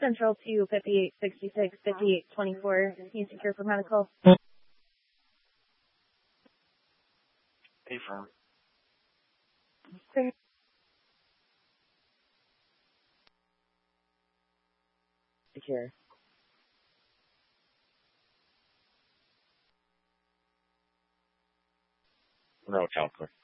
Central to 5866, 5824. You secure for medical? Affirm. Secure. No, counselor.